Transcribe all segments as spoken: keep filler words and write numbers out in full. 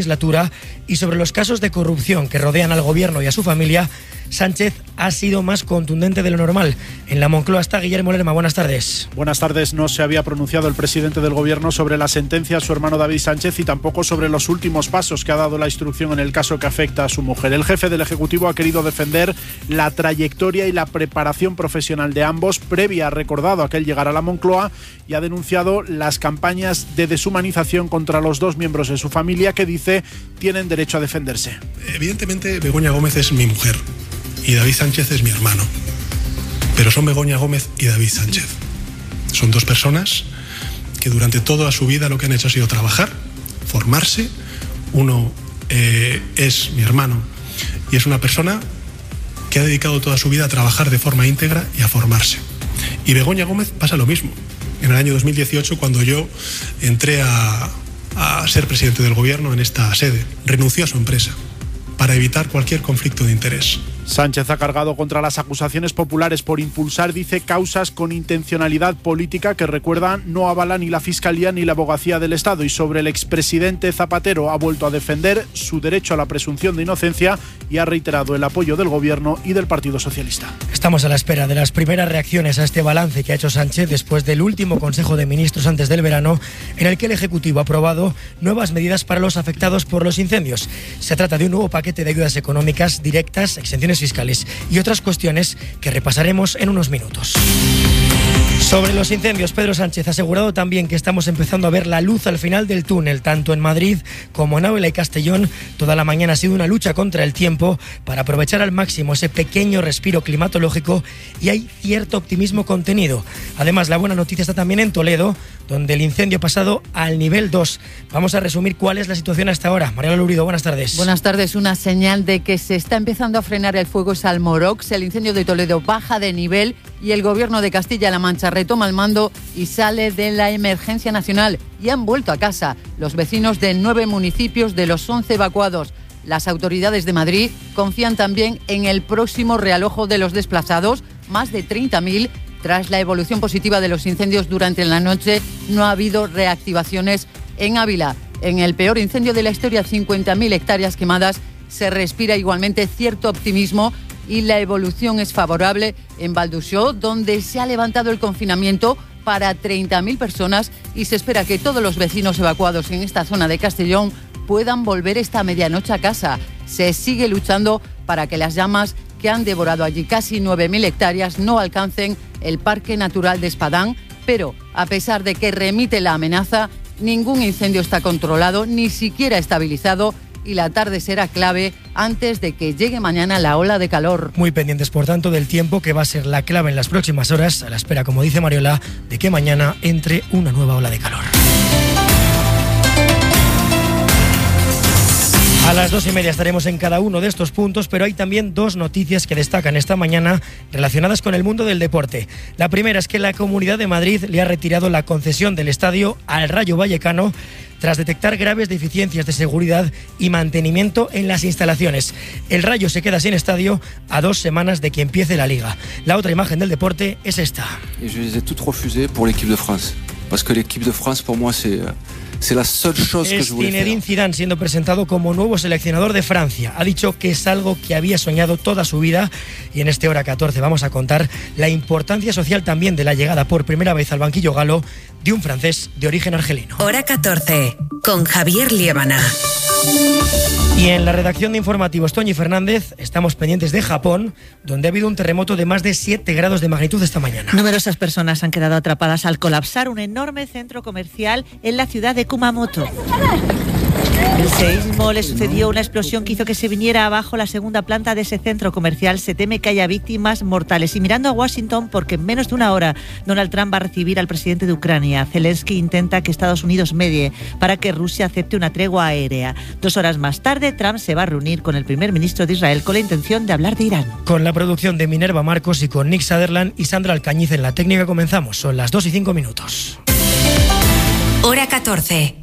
legislatura, y sobre los casos de corrupción que rodean al gobierno y a su familia, Sánchez ha sido más contundente de lo normal. En la Moncloa está Guillermo Lerma. Buenas tardes. Buenas tardes. No se había pronunciado el presidente del gobierno sobre la sentencia a su hermano David Sánchez y tampoco sobre los últimos pasos que ha dado la instrucción en el caso que afecta a su mujer. El jefe del Ejecutivo ha querido defender la trayectoria y la preparación profesional de ambos previa, ha recordado aquel llegar a la Moncloa, y ha denunciado las campañas de deshumanización contra los dos miembros de su familia que dice tienen derecho a defenderse. Evidentemente Begoña Gómez es mi mujer y David Sánchez es mi hermano, pero son Begoña Gómez y David Sánchez. Son dos personas que durante toda su vida lo que han hecho ha sido trabajar, formarse. Uno eh, es mi hermano y es una persona que ha dedicado toda su vida a trabajar de forma íntegra y a formarse. Y Begoña Gómez pasa lo mismo. En el año dos mil dieciocho, cuando yo entré a, a ser presidente del gobierno en esta sede, renunció a su empresa para evitar cualquier conflicto de interés. Sánchez ha cargado contra las acusaciones populares por impulsar, dice, causas con intencionalidad política que, recuerdan, no avala ni la Fiscalía ni la Abogacía del Estado. Y sobre el expresidente Zapatero ha vuelto a defender su derecho a la presunción de inocencia y ha reiterado el apoyo del Gobierno y del Partido Socialista. Estamos a la espera de las primeras reacciones a este balance que ha hecho Sánchez después del último Consejo de Ministros antes del verano, en el que el Ejecutivo ha aprobado nuevas medidas para los afectados por los incendios. Se trata de un nuevo paquete de ayudas económicas directas, exenciones fiscales y otras cuestiones que repasaremos en unos minutos. Sobre los incendios, Pedro Sánchez ha asegurado también que estamos empezando a ver la luz al final del túnel, tanto en Madrid como en Ávila y Castellón. Toda la mañana ha sido una lucha contra el tiempo para aprovechar al máximo ese pequeño respiro climatológico, y hay cierto optimismo contenido. Además, la buena noticia está también en Toledo, donde el incendio ha pasado al nivel dos. Vamos a resumir cuál es la situación hasta ahora. Mariano Lurido, buenas tardes. Buenas tardes. Una señal de que se está empezando a frenar el fuego es Almorox. El incendio de Toledo baja de nivel y el Gobierno de Castilla-La Mancha retoma el mando y sale de la emergencia nacional. Y han vuelto a casa los vecinos de nueve municipios de los once evacuados. Las autoridades de Madrid confían también en el próximo realojo de los desplazados, más de treinta mil. Tras la evolución positiva de los incendios durante la noche, no ha habido reactivaciones en Ávila. En el peor incendio de la historia, cincuenta mil hectáreas quemadas, se respira igualmente cierto optimismo y la evolución es favorable en Valduxó, donde se ha levantado el confinamiento para treinta mil personas y se espera que todos los vecinos evacuados en esta zona de Castellón puedan volver esta medianoche a casa. Se sigue luchando para que las llamas que han devorado allí casi nueve mil hectáreas no alcancen el Parque Natural de Espadán, pero a pesar de que remite la amenaza, ningún incendio está controlado, ni siquiera estabilizado, y la tarde será clave antes de que llegue mañana la ola de calor. Muy pendientes, por tanto, del tiempo, que va a ser la clave en las próximas horas, a la espera, como dice Mariola, de que mañana entre una nueva ola de calor. A las dos y media estaremos en cada uno de estos puntos, pero hay también dos noticias que destacan esta mañana relacionadas con el mundo del deporte. La primera es que la Comunidad de Madrid le ha retirado la concesión del estadio al Rayo Vallecano tras detectar graves deficiencias de seguridad y mantenimiento en las instalaciones. El Rayo se queda sin estadio a dos semanas de que empiece la Liga. La otra imagen del deporte es esta. Y yo les he toutes refusées pour l'équipe de France, parce que l'équipe de France pour moi c'est C'est la seule chose que je voulais faire. Zinedine Zidane siendo presentado como nuevo seleccionador de Francia. Ha dicho que es algo que había soñado toda su vida, y en este Hora catorce vamos a contar la importancia social también de la llegada por primera vez al banquillo galo de un francés de origen argelino. Hora catorce, con Javier Liébana. Y en la redacción de informativos, Toñi Fernández, estamos pendientes de Japón, donde ha habido un terremoto de más de siete grados de magnitud esta mañana. Numerosas personas han quedado atrapadas al colapsar un enorme centro comercial en la ciudad de Kumamoto. El seísmo le sucedió una explosión que hizo que se viniera abajo la segunda planta de ese centro comercial. Se teme que haya víctimas mortales. Y mirando a Washington, porque en menos de una hora Donald Trump va a recibir al presidente de Ucrania. Zelensky intenta que Estados Unidos medie para que Rusia acepte una tregua aérea. Dos horas más tarde, Trump se va a reunir con el primer ministro de Israel con la intención de hablar de Irán. Con la producción de Minerva Marcos y con Nick Sutherland y Sandra Alcañiz en la técnica comenzamos. Son las dos y cinco minutos. Hora catorce.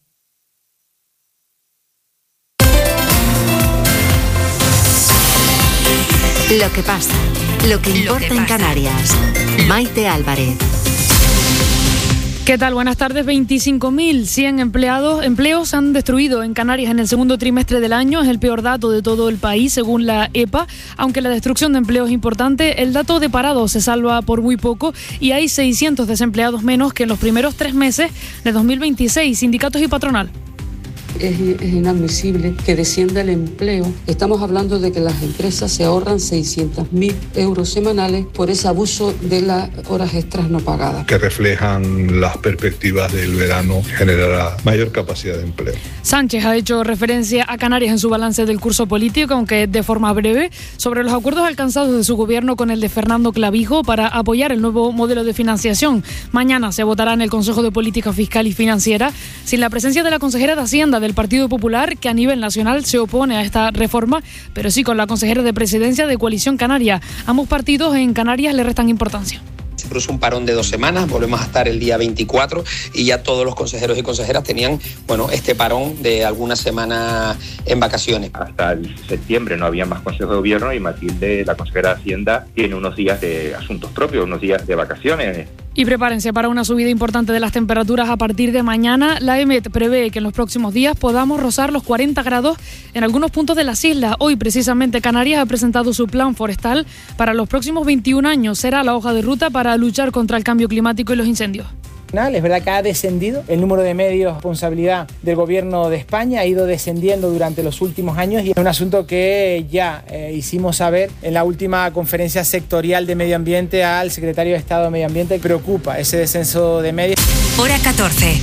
Lo que pasa, lo que importa en Canarias. Maite Álvarez. ¿Qué tal? Buenas tardes. veinticinco mil cien empleados, empleos se han destruido en Canarias en el segundo trimestre del año. Es el peor dato de todo el país, según la E P A. Aunque la destrucción de empleo es importante, el dato de parados se salva por muy poco y hay seiscientos desempleados menos que en los primeros tres meses de dos mil veintiséis. Sindicatos y patronal. Es, es inadmisible que descienda el empleo. Estamos hablando de que las empresas se ahorran seiscientos mil euros semanales por ese abuso de las horas extras no pagadas. Que reflejan las perspectivas del verano, generará mayor capacidad de empleo. Sánchez ha hecho referencia a Canarias en su balance del curso político, aunque de forma breve, sobre los acuerdos alcanzados de su gobierno con el de Fernando Clavijo para apoyar el nuevo modelo de financiación. Mañana se votará en el Consejo de Política Fiscal y Financiera, sin la presencia de la consejera de Hacienda del Partido Popular, que a nivel nacional se opone a esta reforma, pero sí con la consejera de Presidencia de Coalición Canaria. Ambos partidos en Canarias le restan importancia. Se produce un parón de dos semanas, volvemos a estar el día veinticuatro y ya todos los consejeros y consejeras tenían, bueno, este parón de algunas semanas en vacaciones. Hasta el septiembre no había más consejo de gobierno y Matilde, la consejera de Hacienda, tiene unos días de asuntos propios, unos días de vacaciones. Y prepárense para una subida importante de las temperaturas a partir de mañana. La EMET prevé que en los próximos días podamos rozar los cuarenta grados en algunos puntos de las islas. Hoy, precisamente, Canarias ha presentado su plan forestal para los próximos veintiún años. Será la hoja de ruta para luchar contra el cambio climático y los incendios. Es verdad que ha descendido el número de medios, responsabilidad del gobierno de España, ha ido descendiendo durante los últimos años y es un asunto que ya eh, hicimos saber en la última conferencia sectorial de medio ambiente al secretario de Estado de Medio Ambiente. Preocupa ese descenso de medios. Hora catorce.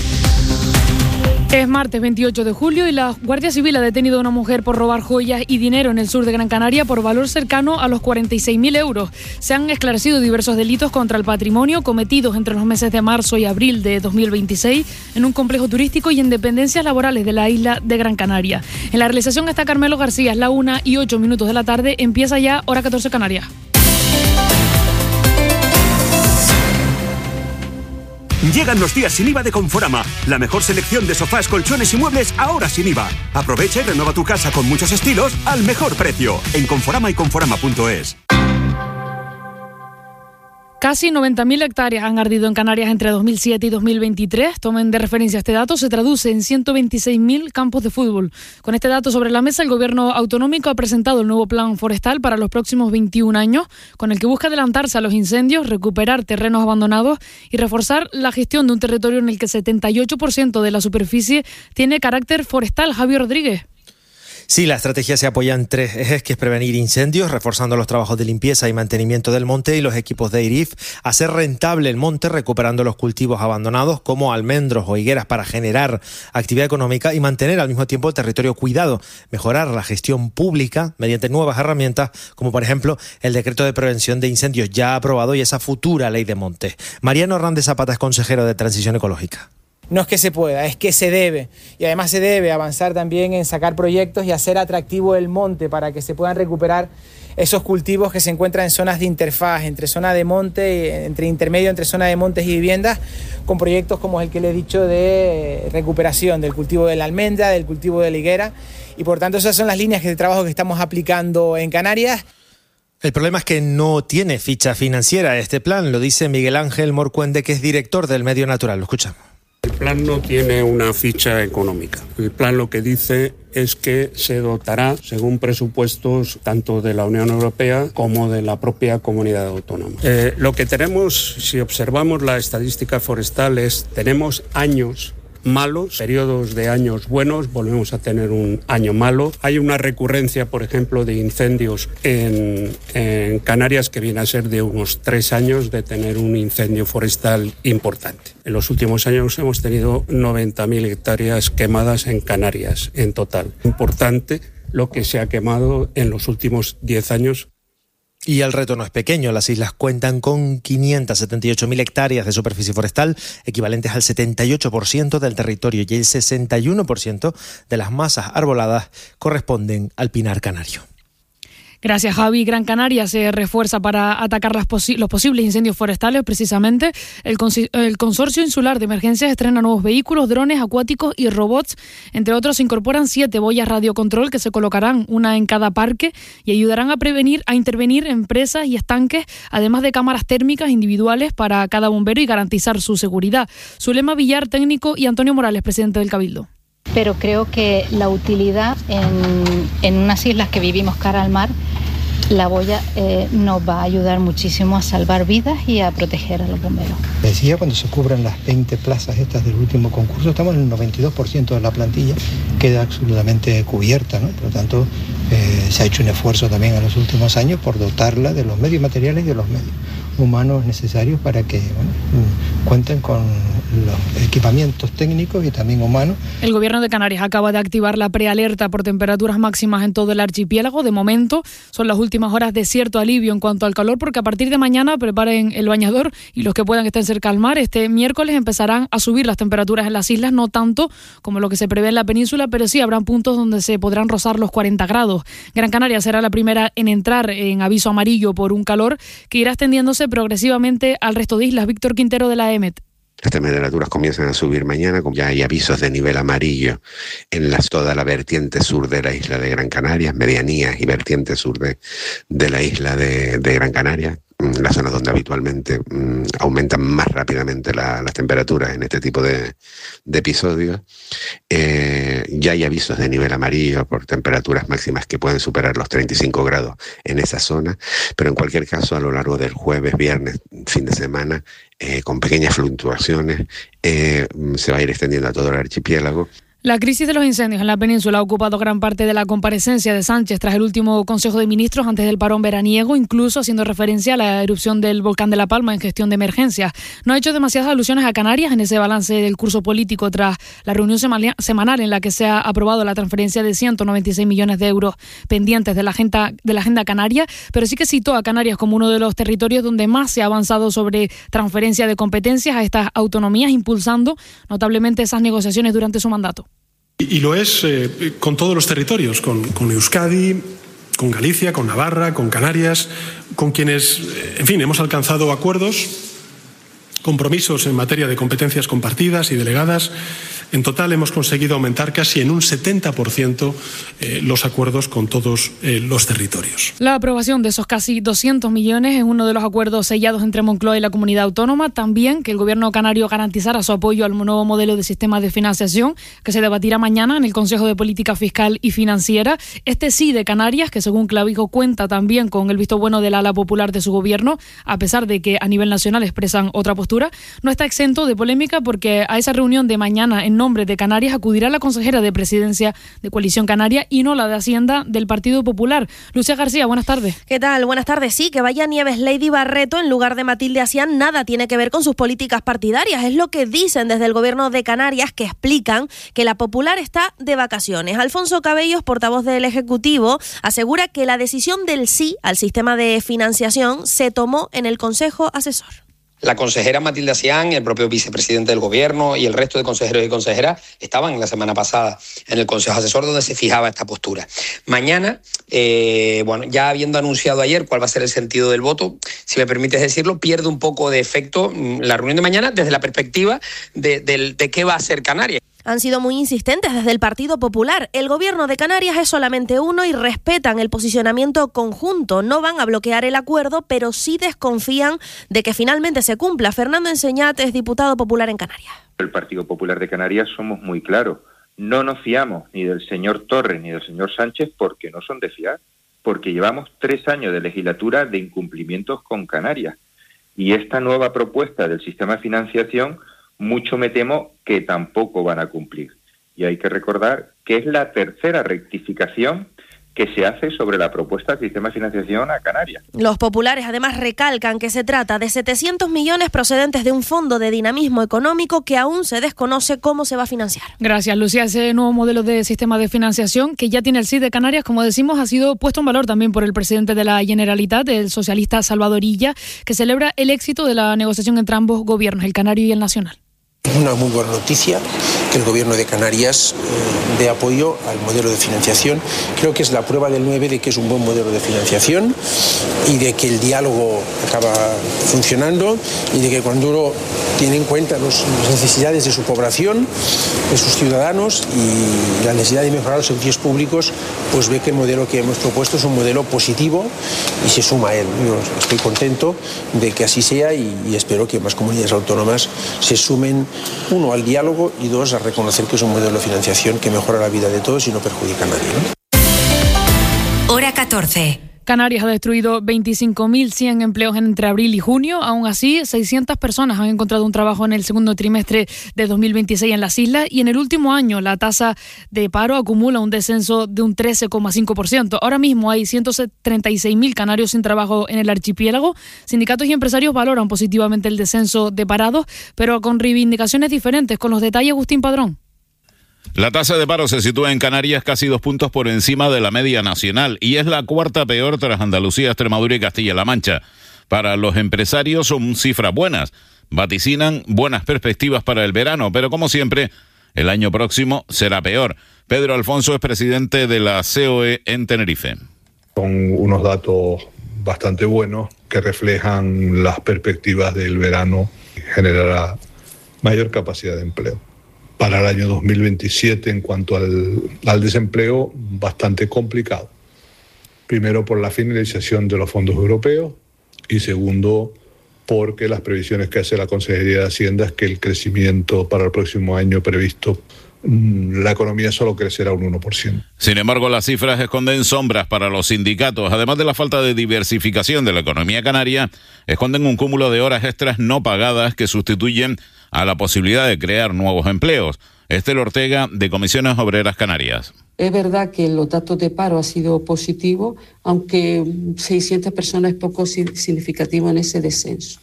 Es martes veintiocho de julio y la Guardia Civil ha detenido a una mujer por robar joyas y dinero en el sur de Gran Canaria por valor cercano a los cuarenta y seis mil euros. Se han esclarecido diversos delitos contra el patrimonio cometidos entre los meses de marzo y abril de dos mil veintiséis en un complejo turístico y en dependencias laborales de la isla de Gran Canaria. En la realización está Carmelo García, es la una y ocho minutos de la tarde. Empieza ya Hora catorce Canarias. Llegan los días sin I V A de Conforama. La mejor selección de sofás, colchones y muebles ahora sin I V A. Aprovecha y renueva tu casa con muchos estilos al mejor precio. En Conforama y Conforama punto es. Casi noventa mil hectáreas han ardido en Canarias entre dos mil siete y dos mil veintitrés. Tomen de referencia este dato, se traduce en ciento veintiséis mil campos de fútbol. Con este dato sobre la mesa, el gobierno autonómico ha presentado el nuevo plan forestal para los próximos veintiún años, con el que busca adelantarse a los incendios, recuperar terrenos abandonados y reforzar la gestión de un territorio en el que el setenta y ocho por ciento de la superficie tiene carácter forestal. Javier Rodríguez. Sí, la estrategia se apoya en tres ejes, que es prevenir incendios, reforzando los trabajos de limpieza y mantenimiento del monte y los equipos de I R I F, hacer rentable el monte recuperando los cultivos abandonados como almendros o higueras para generar actividad económica y mantener al mismo tiempo el territorio cuidado, mejorar la gestión pública mediante nuevas herramientas como por ejemplo el decreto de prevención de incendios ya aprobado y esa futura ley de monte. Mariano Hernández Zapata es consejero de Transición Ecológica. No es que se pueda, es que se debe. Y además se debe avanzar también en sacar proyectos y hacer atractivo el monte para que se puedan recuperar esos cultivos que se encuentran en zonas de interfaz, entre zona de monte, entre intermedio entre zona de montes y viviendas, con proyectos como el que le he dicho de recuperación del cultivo de la almendra, del cultivo de la higuera. Y por tanto esas son las líneas de trabajo que estamos aplicando en Canarias. El problema es que no tiene ficha financiera este plan, lo dice Miguel Ángel Morcuende, que es director del Medio Natural. Lo escuchamos. El plan no tiene una ficha económica. El plan lo que dice es que se dotará según presupuestos tanto de la Unión Europea como de la propia comunidad autónoma. Eh, lo que tenemos, si observamos la estadística forestal, es tenemos años malos, periodos de años buenos, volvemos a tener un año malo. Hay una recurrencia, por ejemplo, de incendios en, en Canarias que viene a ser de unos tres años de tener un incendio forestal importante. En los últimos años hemos tenido noventa mil hectáreas quemadas en Canarias en total. Importante lo que se ha quemado en los últimos diez años. Y el reto no es pequeño. Las islas cuentan con quinientas setenta y ocho mil hectáreas de superficie forestal, equivalentes al setenta y ocho por ciento del territorio, y el sesenta y uno por ciento de las masas arboladas corresponden al pinar canario. Gracias, Javi. Gran Canaria se refuerza para atacar las posi- los posibles incendios forestales. Precisamente, el, consi- el Consorcio Insular de Emergencias estrena nuevos vehículos, drones acuáticos y robots. Entre otros, se incorporan siete boyas radiocontrol que se colocarán una en cada parque y ayudarán a prevenir, a intervenir en presas y estanques, además de cámaras térmicas individuales para cada bombero y garantizar su seguridad. Zulema Villar, técnico, y Antonio Morales, presidente del Cabildo. Pero creo que la utilidad en, en unas islas que vivimos cara al mar, la boya eh, nos va a ayudar muchísimo a salvar vidas y a proteger a los bomberos. Decía, cuando se cubran las veinte plazas estas del último concurso, estamos en el noventa y dos por ciento de la plantilla, queda absolutamente cubierta, ¿no? Por lo tanto, eh, se ha hecho un esfuerzo también en los últimos años por dotarla de los medios materiales y de los medios humanos necesarios para que bueno, cuenten con los equipamientos técnicos y también humanos. El Gobierno de Canarias acaba de activar la prealerta por temperaturas máximas en todo el archipiélago. De momento son las últimas horas de cierto alivio en cuanto al calor, porque a partir de mañana preparen el bañador y los que puedan estén cerca al mar. Este miércoles empezarán a subir las temperaturas en las islas, no tanto como lo que se prevé en la península, pero sí habrán puntos donde se podrán rozar los cuarenta grados. Gran Canaria será la primera en entrar en aviso amarillo por un calor que irá extendiéndose progresivamente al resto de islas. Víctor Quintero, de la E M E T. Las temperaturas comienzan a subir mañana, como ya hay avisos de nivel amarillo en la, toda la vertiente sur de la isla de Gran Canaria, medianías y vertiente sur de, de la isla de, de Gran Canaria, las zonas donde habitualmente um, aumentan más rápidamente la, las temperaturas en este tipo de, de episodios. Eh, ya hay avisos de nivel amarillo por temperaturas máximas que pueden superar los treinta y cinco grados en esa zona, pero en cualquier caso a lo largo del jueves, viernes, fin de semana, eh, con pequeñas fluctuaciones, eh, se va a ir extendiendo a todo el archipiélago. La crisis de los incendios en la península ha ocupado gran parte de la comparecencia de Sánchez tras el último Consejo de Ministros antes del parón veraniego, incluso haciendo referencia a la erupción del volcán de La Palma en gestión de emergencias. No ha hecho demasiadas alusiones a Canarias en ese balance del curso político tras la reunión semanal en la que se ha aprobado la transferencia de ciento noventa y seis millones de euros pendientes de la agenda, de la agenda canaria, pero sí que citó a Canarias como uno de los territorios donde más se ha avanzado sobre transferencia de competencias a estas autonomías, impulsando notablemente esas negociaciones durante su mandato. Y lo es eh, con todos los territorios, con, con Euskadi, con Galicia, con Navarra, con Canarias, con quienes, eh, en fin, hemos alcanzado acuerdos, compromisos en materia de competencias compartidas y delegadas. En total hemos conseguido aumentar casi en un setenta por ciento eh, los acuerdos con todos eh, los territorios. La aprobación de esos casi doscientos millones es uno de los acuerdos sellados entre Moncloa y la comunidad autónoma. También que el gobierno canario garantizará su apoyo al nuevo modelo de sistema de financiación que se debatirá mañana en el Consejo de Política Fiscal y Financiera. Este sí de Canarias, que según Clavijo cuenta también con el visto bueno del ala popular de su gobierno, a pesar de que a nivel nacional expresan otra postura, no está exento de polémica porque a esa reunión de mañana en nombre de Canarias acudirá la consejera de Presidencia de Coalición Canaria y no la de Hacienda del Partido Popular. Lucía García, buenas tardes. ¿Qué tal? Buenas tardes. Sí, que vaya Nieves Lady Barreto en lugar de Matilde Asián nada tiene que ver con sus políticas partidarias. Es lo que dicen desde el gobierno de Canarias, que explican que la Popular está de vacaciones. Alfonso Cabellos, portavoz del Ejecutivo, asegura que la decisión del sí al sistema de financiación se tomó en el Consejo Asesor. La consejera Matilde Asián, el propio vicepresidente del gobierno y el resto de consejeros y consejeras estaban la semana pasada en el Consejo Asesor donde se fijaba esta postura. Mañana, eh, bueno, ya habiendo anunciado ayer cuál va a ser el sentido del voto, si me permites decirlo, pierde un poco de efecto la reunión de mañana desde la perspectiva de, de, de qué va a hacer Canarias. Han sido muy insistentes desde el Partido Popular. El gobierno de Canarias es solamente uno y respetan el posicionamiento conjunto. No van a bloquear el acuerdo, pero sí desconfían de que finalmente se cumpla. Fernando Enseñat es diputado popular en Canarias. El Partido Popular de Canarias somos muy claros. No nos fiamos ni del señor Torres ni del señor Sánchez porque no son de fiar. Porque llevamos tres años de legislatura de incumplimientos con Canarias. Y esta nueva propuesta del sistema de financiación, mucho me temo que tampoco van a cumplir. Y hay que recordar que es la tercera rectificación que se hace sobre la propuesta del sistema de financiación a Canarias. Los populares además recalcan que se trata de setecientos millones procedentes de un fondo de dinamismo económico que aún se desconoce cómo se va a financiar. Gracias, Lucía. Ese nuevo modelo de sistema de financiación que ya tiene el sí de Canarias, como decimos, ha sido puesto en valor también por el presidente de la Generalitat, el socialista Salvador Illa, que celebra el éxito de la negociación entre ambos gobiernos, el canario y el nacional. Una muy buena noticia que el Gobierno de Canarias eh, dé apoyo al modelo de financiación. Creo que es la prueba del nueve de que es un buen modelo de financiación y de que el diálogo acaba funcionando y de que cuando uno tiene en cuenta los, las necesidades de su población, de sus ciudadanos y la necesidad de mejorar los servicios públicos, pues ve que el modelo que hemos propuesto es un modelo positivo y se suma a él. Yo estoy contento de que así sea y, y espero que más comunidades autónomas se sumen, uno, al diálogo y dos, a reconocer que es un modelo de financiación que mejora la vida de todos y no perjudica a nadie, ¿no? Hora catorce. Canarias ha destruido veinticinco mil cien empleos entre abril y junio. Aún así, seiscientas personas han encontrado un trabajo en el segundo trimestre de dos mil veintiséis en las islas y en el último año la tasa de paro acumula un descenso de un trece coma cinco por ciento. Ahora mismo hay ciento treinta y seis mil canarios sin trabajo en el archipiélago. Sindicatos y empresarios valoran positivamente el descenso de parados, pero con reivindicaciones diferentes. Con los detalles, Agustín Padrón. La tasa de paro se sitúa en Canarias casi dos puntos por encima de la media nacional y es la cuarta peor tras Andalucía, Extremadura y Castilla-La Mancha. Para los empresarios son cifras buenas, vaticinan buenas perspectivas para el verano, pero como siempre, el año próximo será peor. Pedro Alfonso es presidente de la C O E en Tenerife. Son unos datos bastante buenos que reflejan las perspectivas del verano y generará mayor capacidad de empleo. Para el año dos mil veintisiete, en cuanto al, al desempleo, bastante complicado. Primero, por la finalización de los fondos europeos y segundo, porque las previsiones que hace la Consejería de Hacienda es que el crecimiento para el próximo año previsto, la economía solo crecerá un uno por ciento. Sin embargo, las cifras esconden sombras para los sindicatos. Además de la falta de diversificación de la economía canaria, esconden un cúmulo de horas extras no pagadas que sustituyen a la posibilidad de crear nuevos empleos. Estel Ortega, de Comisiones Obreras Canarias. Es verdad que los datos de paro han sido positivos, aunque seiscientas personas es poco significativo en ese descenso.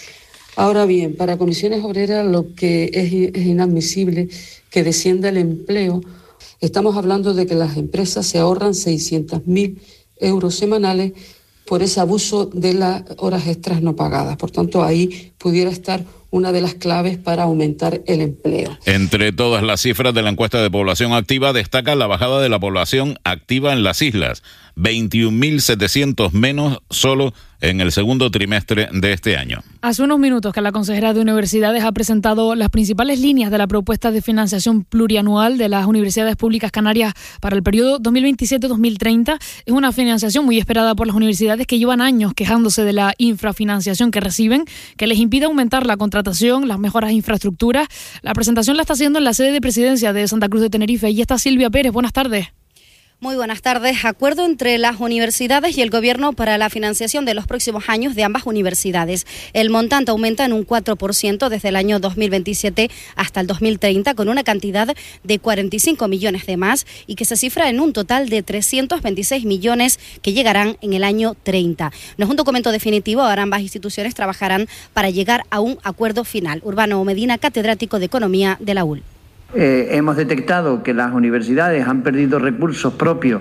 Ahora bien, para Comisiones Obreras lo que es, es inadmisible que descienda el empleo. Estamos hablando de que las empresas se ahorran seiscientos mil euros semanales por ese abuso de las horas extras no pagadas. Por tanto, ahí pudiera estar una de las claves para aumentar el empleo. Entre todas las cifras de la encuesta de población activa, destaca la bajada de la población activa en las islas. veintiún mil setecientos menos solo en el segundo trimestre de este año. Hace unos minutos que la consejera de Universidades ha presentado las principales líneas de la propuesta de financiación plurianual de las universidades públicas canarias para el periodo dos mil veintisiete a dos mil treinta. Es una financiación muy esperada por las universidades que llevan años quejándose de la infrafinanciación que reciben, que les impide aumentar la contratación, las mejoras de infraestructuras. La presentación la está haciendo en la sede de presidencia de Santa Cruz de Tenerife. Y está Silvia Pérez. Buenas tardes. Muy buenas tardes. Acuerdo entre las universidades y el Gobierno para la financiación de los próximos años de ambas universidades. El montante aumenta en un cuatro por ciento desde el año dos mil veintisiete hasta el dos mil treinta, con una cantidad de cuarenta y cinco millones de más y que se cifra en un total de trescientos veintiséis millones que llegarán en el año treinta. No es un documento definitivo, ahora ambas instituciones trabajarán para llegar a un acuerdo final. Urbano Medina, catedrático de Economía de la U L. Eh, hemos detectado que las universidades han perdido recursos propios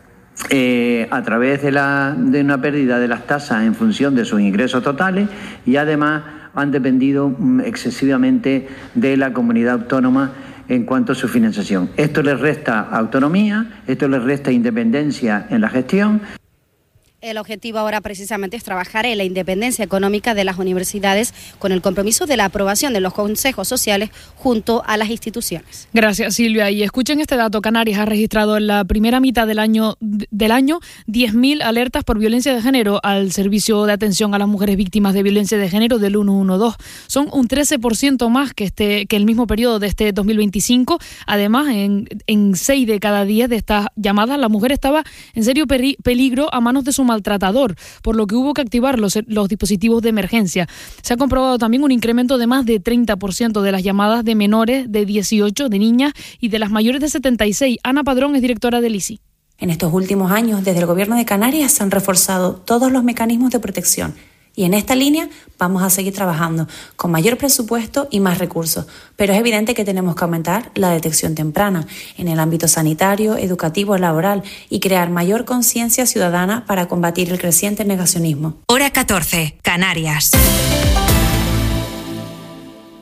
eh, a través de, la, de una pérdida de las tasas en función de sus ingresos totales y además han dependido excesivamente de la comunidad autónoma en cuanto a su financiación. Esto les resta autonomía, esto les resta independencia en la gestión. El objetivo ahora precisamente es trabajar en la independencia económica de las universidades con el compromiso de la aprobación de los consejos sociales junto a las instituciones. Gracias, Silvia. Y escuchen este dato. Canarias ha registrado en la primera mitad del año del año diez mil alertas por violencia de género al servicio de atención a las mujeres víctimas de violencia de género del ciento doce. Son un trece por ciento más que este que el mismo periodo de este dos mil veinticinco. Además, en, en seis de cada diez de estas llamadas, la mujer estaba en serio peri- peligro a manos de su maltratador, por lo que hubo que activar los, los dispositivos de emergencia. Se ha comprobado también un incremento de más de treinta por ciento de las llamadas de menores de dieciocho, de niñas y de las mayores de setenta y seis. Ana Padrón es directora del I C I. En estos últimos años, desde el Gobierno de Canarias se han reforzado todos los mecanismos de protección. Y en esta línea vamos a seguir trabajando con mayor presupuesto y más recursos. Pero es evidente que tenemos que aumentar la detección temprana en el ámbito sanitario, educativo, laboral y crear mayor conciencia ciudadana para combatir el creciente negacionismo. Hora catorce, Canarias.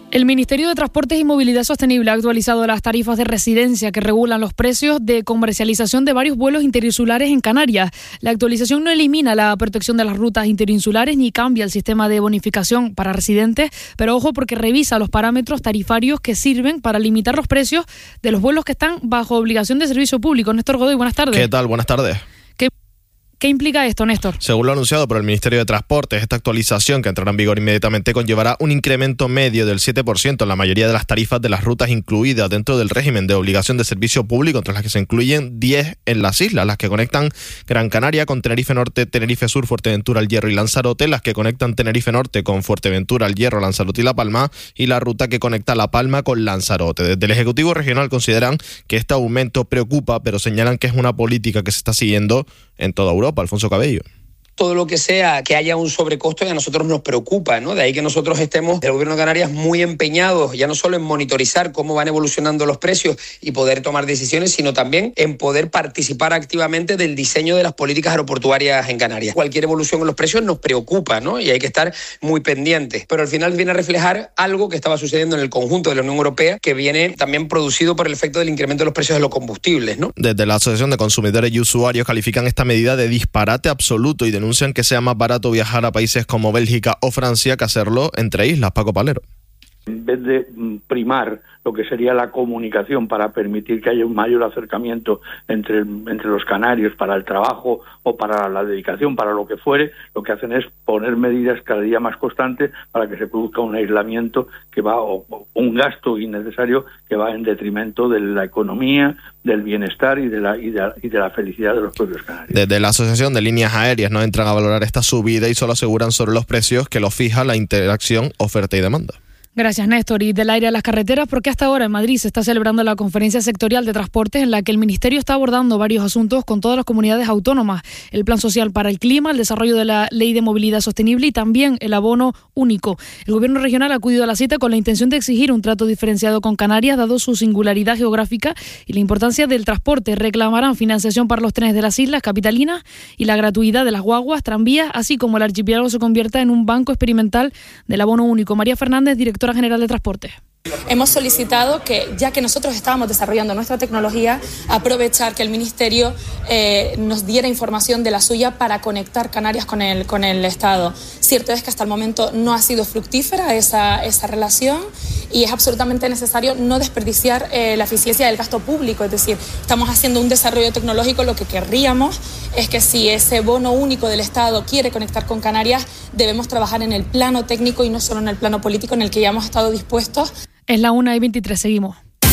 El Ministerio de Transportes y Movilidad Sostenible ha actualizado las tarifas de residencia que regulan los precios de comercialización de varios vuelos interinsulares en Canarias. La actualización no elimina la protección de las rutas interinsulares ni cambia el sistema de bonificación para residentes, pero ojo porque revisa los parámetros tarifarios que sirven para limitar los precios de los vuelos que están bajo obligación de servicio público. Néstor Godoy, buenas tardes. ¿Qué tal? Buenas tardes. ¿Qué ¿Qué implica esto, Néstor? Según lo anunciado por el Ministerio de Transportes, esta actualización, que entrará en vigor inmediatamente, conllevará un incremento medio del siete por ciento en la mayoría de las tarifas de las rutas incluidas dentro del régimen de obligación de servicio público, entre las que se incluyen diez en las islas, las que conectan Gran Canaria con Tenerife Norte, Tenerife Sur, Fuerteventura, El Hierro y Lanzarote, las que conectan Tenerife Norte con Fuerteventura, El Hierro, Lanzarote y La Palma, y la ruta que conecta La Palma con Lanzarote. Desde el Ejecutivo Regional consideran que este aumento preocupa, pero señalan que es una política que se está siguiendo en toda Europa. Alfonso Cabello. Todo lo que sea que haya un sobrecosto y a nosotros nos preocupa, ¿no? De ahí que nosotros estemos, el Gobierno de Canarias, muy empeñados, ya no solo en monitorizar cómo van evolucionando los precios y poder tomar decisiones, sino también en poder participar activamente del diseño de las políticas aeroportuarias en Canarias. Cualquier evolución en los precios nos preocupa, ¿no? Y hay que estar muy pendientes. Pero al final viene a reflejar algo que estaba sucediendo en el conjunto de la Unión Europea, que viene también producido por el efecto del incremento de los precios de los combustibles, ¿no? Desde la Asociación de Consumidores y Usuarios califican esta medida de disparate absoluto y denuncian anuncian que sea más barato viajar a países como Bélgica o Francia que hacerlo entre islas. Paco Palero. En vez de primar lo que sería la comunicación para permitir que haya un mayor acercamiento entre, entre los canarios para el trabajo o para la dedicación, para lo que fuere, lo que hacen es poner medidas cada día más constantes para que se produzca un aislamiento que va, o, o un gasto innecesario que va en detrimento de la economía, del bienestar y de la, y de la, y de la felicidad de los propios canarios. Desde la Asociación de Líneas Aéreas no entran a valorar esta subida y solo aseguran sobre los precios que lo fija la interacción oferta y demanda. Gracias, Néstor. Y del aire a las carreteras, porque hasta ahora en Madrid se está celebrando la conferencia sectorial de transportes en la que el Ministerio está abordando varios asuntos con todas las comunidades autónomas. El plan social para el clima, el desarrollo de la ley de movilidad sostenible y también el abono único. El gobierno regional ha acudido a la cita con la intención de exigir un trato diferenciado con Canarias, dado su singularidad geográfica y la importancia del transporte. Reclamarán financiación para los trenes de las islas capitalinas y la gratuidad de las guaguas, tranvías, así como el archipiélago se convierta en un banco experimental del abono único. María Fernández, directora general de Transporte. Hemos solicitado que, ya que nosotros estábamos desarrollando nuestra tecnología, aprovechar que el Ministerio eh, nos diera información de la suya para conectar Canarias con el, con el Estado. Cierto es que hasta el momento no ha sido fructífera esa, esa relación y es absolutamente necesario no desperdiciar eh, la eficiencia del gasto público. Es decir, estamos haciendo un desarrollo tecnológico, lo que querríamos es que si ese bono único del Estado quiere conectar con Canarias, debemos trabajar en el plano técnico y no solo en el plano político, en el que ya hemos estado dispuestos. Es la una y veintitrés, seguimos.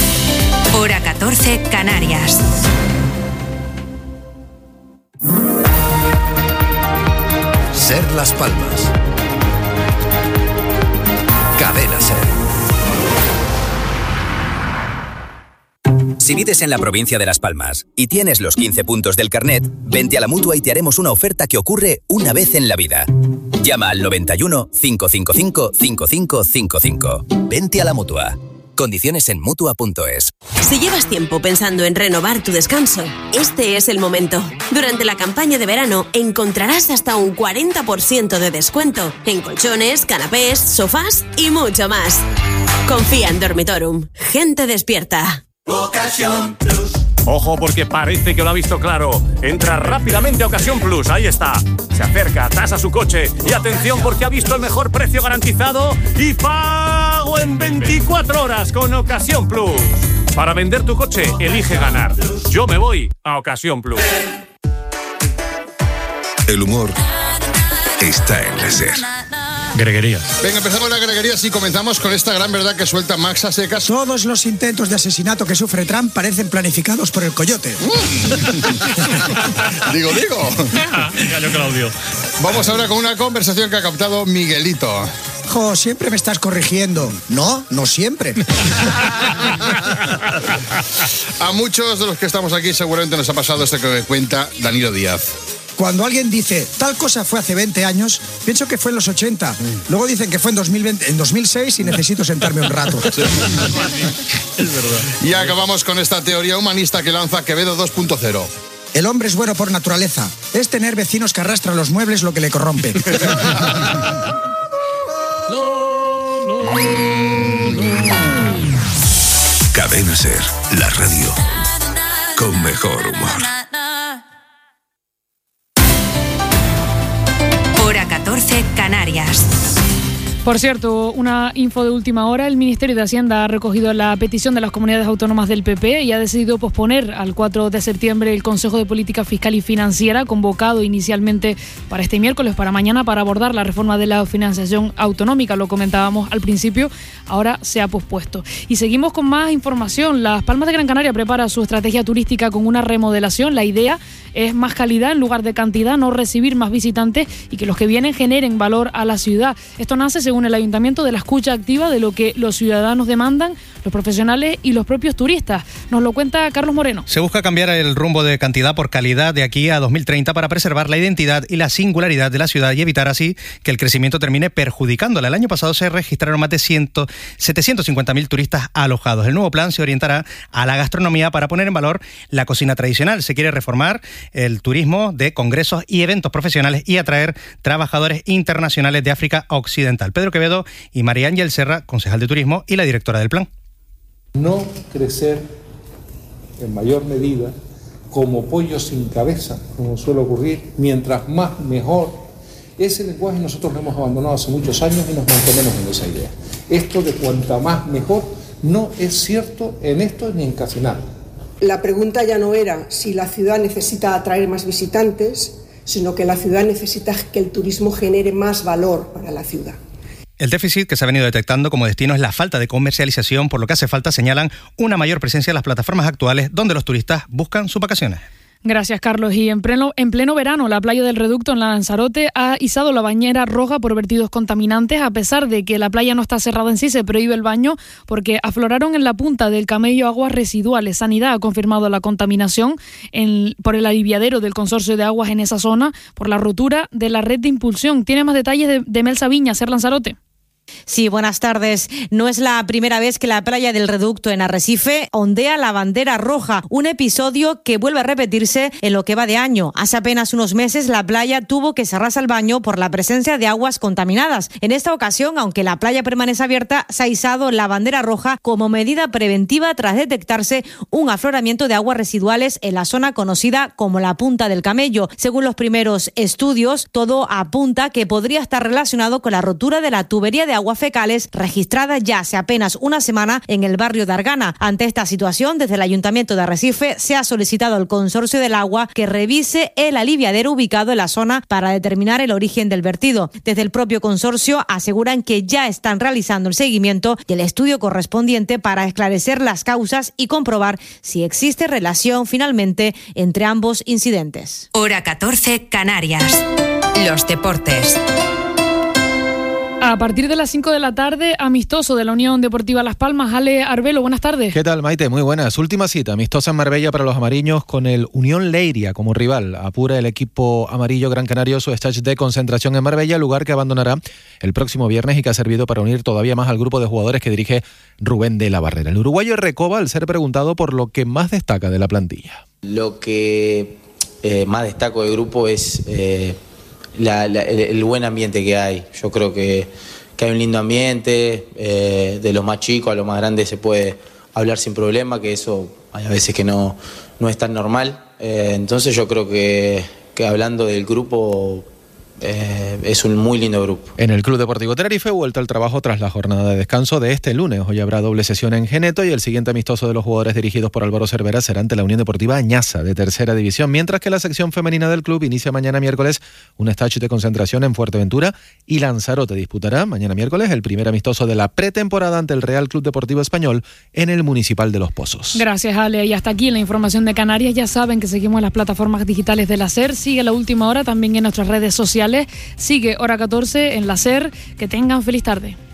Hora catorce, Canarias. Ser Las Palmas. Cadena Ser. Si vives en la provincia de Las Palmas y tienes los quince puntos del carnet, vente a la Mutua y te haremos una oferta que ocurre una vez en la vida. Llama al noventa y uno, cinco cinco cinco, cinco cinco cinco cinco. Vente a la Mutua. Condiciones en Mutua punto es. Si llevas tiempo pensando en renovar tu descanso, este es el momento. Durante la campaña de verano encontrarás hasta un cuarenta por ciento de descuento en colchones, canapés, sofás y mucho más. Confía en Dormitorum. Gente despierta. Ocasión Plus. Ojo, porque parece que lo ha visto claro. Entra rápidamente a Ocasión Plus, ahí está. Se acerca, tasa su coche y atención porque ha visto el mejor precio garantizado y pago en veinticuatro horas con Ocasión Plus. Para vender tu coche, elige ganar. Yo me voy a Ocasión Plus. El humor está en la SER. Greguería. Venga, empezamos la greguería y comenzamos con esta gran verdad que suelta Max a secas. Todos los intentos de asesinato que sufre Trump parecen planificados por el coyote. digo, digo. Gallo Claudio. Vamos ahora con una conversación que ha captado Miguelito. Jo, siempre me estás corrigiendo. No, no siempre. A muchos de los que estamos aquí seguramente nos ha pasado esto que cuenta Danilo Díaz. Cuando alguien dice, tal cosa fue hace veinte años, pienso que fue en los ochenta. Luego dicen que fue en dos mil veinte, en dos mil seis y necesito sentarme un rato. Es verdad. Y acabamos con esta teoría humanista que lanza Quevedo dos punto cero. El hombre es bueno por naturaleza. Es tener vecinos que arrastran los muebles lo que le corrompe. Cadena Ser, la radio con mejor humor. Hora catorce, Canarias. Por cierto, una info de última hora, el Ministerio de Hacienda ha recogido la petición de las comunidades autónomas del P P y ha decidido posponer al cuatro de septiembre el Consejo de Política Fiscal y Financiera, convocado inicialmente para este miércoles, para mañana, para abordar la reforma de la financiación autonómica. Lo comentábamos al principio, ahora se ha pospuesto. Y seguimos con más información. Las Palmas de Gran Canaria prepara su estrategia turística con una remodelación. La idea es más calidad en lugar de cantidad, no recibir más visitantes y que los que vienen generen valor a la ciudad. Esto nace, según el Ayuntamiento, de la escucha activa de lo que los ciudadanos demandan, los profesionales y los propios turistas. Nos lo cuenta Carlos Moreno. Se busca cambiar el rumbo de cantidad por calidad de aquí a dos mil treinta para preservar la identidad y la singularidad de la ciudad y evitar así que el crecimiento termine perjudicándola. El año pasado se registraron más de setecientos cincuenta mil turistas alojados. El nuevo plan se orientará a la gastronomía para poner en valor la cocina tradicional. Se quiere reformar el turismo de congresos y eventos profesionales y atraer trabajadores internacionales de África Occidental. Pedro Quevedo y María Ángel Serra, concejal de turismo y la directora del plan. No crecer en mayor medida como pollo sin cabeza, como suele ocurrir, mientras más mejor. Ese lenguaje nosotros lo hemos abandonado hace muchos años y nos mantenemos en esa idea. Esto de cuanta más mejor no es cierto en esto ni en casi nada. La pregunta ya no era si la ciudad necesita atraer más visitantes, sino que la ciudad necesita que el turismo genere más valor para la ciudad. El déficit que se ha venido detectando como destino es la falta de comercialización, por lo que hace falta, señalan, una mayor presencia en las plataformas actuales donde los turistas buscan sus vacaciones. Gracias, Carlos. Y en pleno, en pleno verano, la playa del Reducto en Lanzarote ha izado la bañera roja por vertidos contaminantes. A pesar de que la playa no está cerrada en sí, se prohíbe el baño porque afloraron en la punta del Camello aguas residuales. Sanidad ha confirmado la contaminación en, por el aliviadero del consorcio de aguas en esa zona por la rotura de la red de impulsión. Tiene más detalles de, de Mel Sabiña, Ser Lanzarote. Sí, buenas tardes. No es la primera vez que la playa del Reducto en Arrecife ondea la bandera roja, un episodio que vuelve a repetirse en lo que va de año. Hace apenas unos meses la playa tuvo que cerrarse al baño por la presencia de aguas contaminadas. En esta ocasión, aunque la playa permanece abierta, se ha izado la bandera roja como medida preventiva tras detectarse un afloramiento de aguas residuales en la zona conocida como la Punta del Camello. Según los primeros estudios, todo apunta que podría estar relacionado con la rotura de la tubería de aguas fecales registrada ya hace apenas una semana en el barrio de Argana. Ante esta situación, desde el Ayuntamiento de Arrecife se ha solicitado al Consorcio del Agua que revise el aliviadero ubicado en la zona para determinar el origen del vertido. Desde el propio consorcio aseguran que ya están realizando el seguimiento y el estudio correspondiente para esclarecer las causas y comprobar si existe relación finalmente entre ambos incidentes. Hora catorce, Canarias. Los deportes. A partir de las cinco de la tarde, amistoso de la Unión Deportiva Las Palmas. Ale Arbelo, buenas tardes. ¿Qué tal, Maite? Muy buenas. Última cita, amistosa en Marbella para los amarillos con el Unión Leiria como rival. Apura el equipo amarillo gran canario su stage de concentración en Marbella, lugar que abandonará el próximo viernes y que ha servido para unir todavía más al grupo de jugadores que dirige Rubén de la Barrera. El uruguayo recoba al ser preguntado por lo que más destaca de la plantilla. Lo que eh, más destaco del grupo es... Eh, La, la, el, el buen ambiente que hay. Yo creo que, que hay un lindo ambiente, eh, de lo más chico a lo más grande se puede hablar sin problema, que eso hay a veces que no, no es tan normal. Eh, entonces yo creo que, que hablando del grupo, eh, es un muy lindo grupo. En el Club Deportivo Tenerife, vuelta al trabajo tras la jornada de descanso de este lunes. Hoy habrá doble sesión en Geneto y el siguiente amistoso de los jugadores dirigidos por Álvaro Cervera será ante la Unión Deportiva Añaza de tercera división, mientras que la sección femenina del club inicia mañana miércoles un stage de concentración en Fuerteventura y Lanzarote disputará mañana miércoles el primer amistoso de la pretemporada ante el Real Club Deportivo Español en el Municipal de Los Pozos. Gracias, Ale. Y hasta aquí la información de Canarias. Ya saben que seguimos en las plataformas digitales de la SER. Sigue La Última Hora también en nuestras redes sociales. Sigue Hora catorce en la SER. Que tengan feliz tarde.